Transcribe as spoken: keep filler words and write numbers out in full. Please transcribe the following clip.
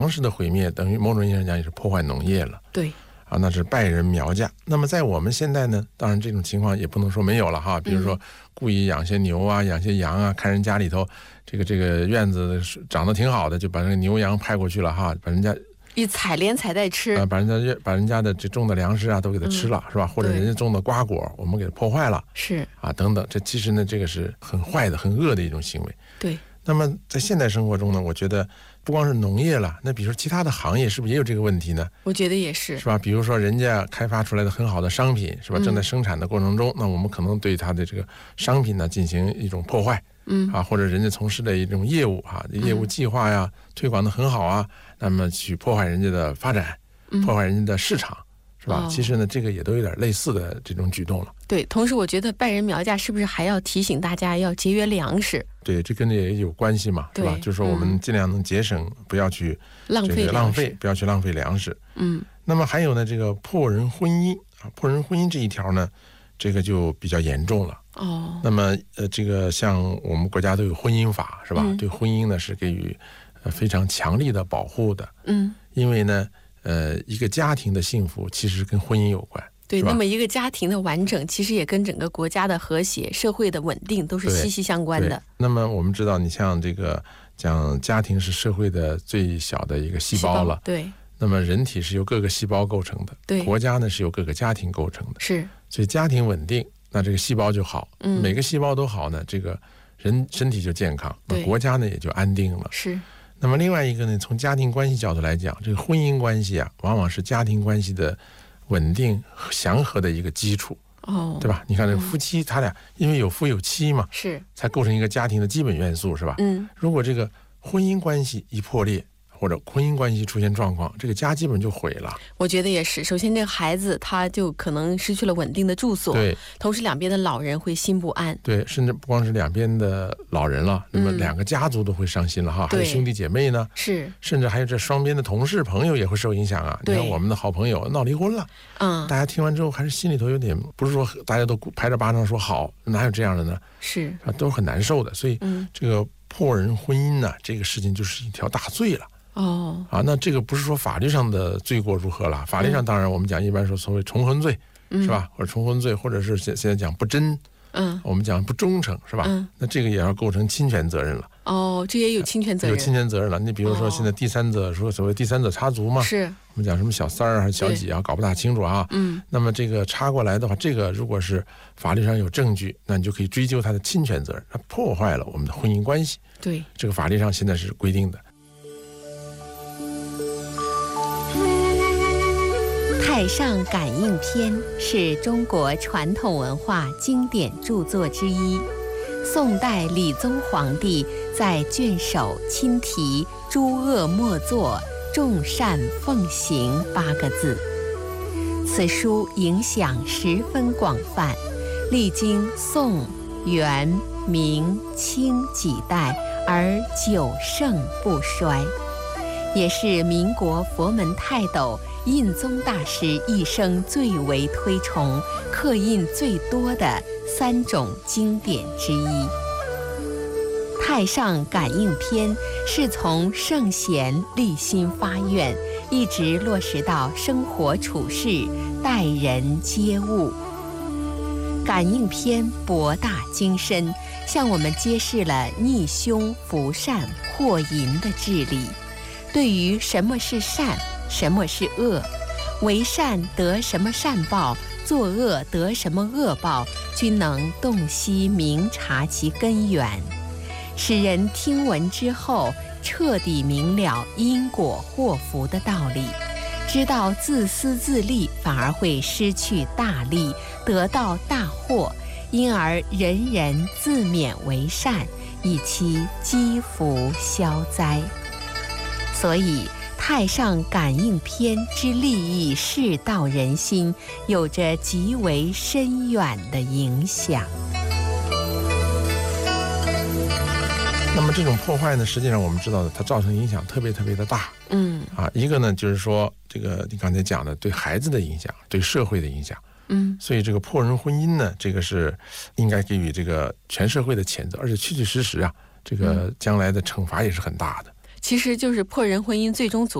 粮食的毁灭等于某种意义上讲也是破坏农业了。 对啊，那是败人苗家。那么在我们现在呢，当然这种情况也不能说没有了哈，比如说故意养些牛啊，养些羊啊，看人家里头这个这个院子长得挺好的，就把那个牛羊派过去了哈，把人家一采连采带吃， 呃、把人家把人家的这种的粮食啊都给他吃了，嗯、是吧？或者人家种的瓜果，我们给他破坏了， 是啊，等等。这其实呢，这个是很坏的、很恶的一种行为。 对。 那么在现代生活中呢，我觉得不光是农业了，那比如说其他的行业是不是也有这个问题呢？ 我觉得也是， 是吧？比如说人家开发出来的很好的商品，是吧？正在生产的过程中，嗯、那我们可能对它的这个商品呢进行一种破坏， 嗯啊，或者人家从事的一种业务啊，业务计划呀、嗯、推广的很好啊，那么去破坏人家的发展，破坏人家的市场。嗯是吧？其实呢，这个也都有点类似的这种举动了。 对，同时我觉得败人苗家是不是还要提醒大家要节约粮食？ 对，这跟这也有关系嘛，是吧？就是说我们尽量能节省，嗯、不要去浪费浪费，不要去浪费粮食。 嗯。 那么还有呢，这个破人婚姻啊，破人婚姻这一条呢，这个就比较严重了。 哦。 那么呃，这个像我们国家都有婚姻法，是吧？ 嗯、 对婚姻呢是给予呃非常强力的保护的。 嗯。 因为呢。呃，一个家庭的幸福其实跟婚姻有关， 对。那么一个家庭的完整，其实也跟整个国家的和谐、社会的稳定都是息息相关的。 那么我们知道，你像这个讲家庭是社会的最小的一个细胞了， 对。 那么人体是由各个细胞构成的， 对。 国家呢是由各个家庭构成的， 是。 所以家庭稳定，那这个细胞就好， 嗯， 每个细胞都好呢，这个人身体就健康，那国家呢也就安定了， 是。 那么另外一个呢，从家庭关系角度来讲，这个婚姻关系啊，往往是家庭关系的稳定祥和的一个基础， 哦， 对吧？你看这个夫妻，嗯、他俩因为有夫有妻嘛， 是才构成一个家庭的基本元素，是吧？ 嗯， 如果这个婚姻关系一破裂，或者婚姻关系出现状况，这个家基本就毁了。 我觉得也是。首先，这个孩子他就可能失去了稳定的住所， 对。 同时，两边的老人会心不安， 对，甚至不光是两边的老人了，那么两个家族都会伤心了哈。嗯、还有兄弟姐妹呢， 是， 甚至还有这双边的同事朋友也会受影响啊。你看我们的好朋友闹离婚了， 嗯， 大家听完之后还是心里头有点，不是说大家都拍着巴掌说好，哪有这样的呢？ 是啊，都是很难受的。所以，嗯，这个破人婚姻呢，这个事情就是一条大罪了。 哦， 啊，那这个不是说法律上的罪过如何了？法律上当然我们讲一般说所谓重婚罪，嗯、是吧？或者重婚罪，或者是现现在讲不贞， 嗯， 我们讲不忠诚，是吧？ 嗯， 那这个也要构成侵权责任了。 哦，这也有侵权责任， 有侵权责任了。你比如说现在第三者，说所谓第三者插足嘛， 是我们讲什么小三儿还是小几啊，搞不大清楚啊。 嗯， 那么这个插过来的话，这个如果是法律上有证据，那你就可以追究他的侵权责任，他破坏了我们的婚姻关系。 对， 这个法律上现在是规定的。 《太上感应篇》是中国传统文化经典著作之一，宋代理宗皇帝在卷首亲题“诸恶莫作，众善奉行”八个字。此书影响十分广泛，历经宋、元、明、清几代而久盛不衰，也是民国佛门泰斗印宗大师一生最为推崇、刻印最多的三种经典之一。《太上感应篇》是从圣贤立心发愿，一直落实到生活处事、待人接物。感应篇博大精深，向我们揭示了逆凶伏善祸淫的治理，对于什么是善，什么是恶，为善得什么善报，作恶得什么恶报，均能洞悉明察其根源，使人听闻之后彻底明了因果祸福的道理，知道自私自利反而会失去大利，得到大祸，因而人人自勉为善，以期积福消灾。所以太上感应篇之利益世道人心，有着极为深远的影响。 那么这种破坏呢，实际上我们知道的，它造成影响特别特别的大。 嗯啊，一个呢就是说，这个你刚才讲的对孩子的影响，对社会的影响。 嗯， 所以这个破人婚姻呢，这个是应该给予这个全社会的谴责，而且确确实实啊，这个将来的惩罚也是很大的。 其实就是破人婚姻最终阻